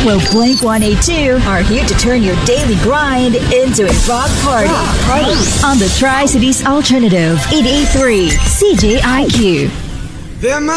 Well, Blink 182 are here to turn your daily grind into a rock party. On the Tri-Cities Alternative, 883 CJIQ. There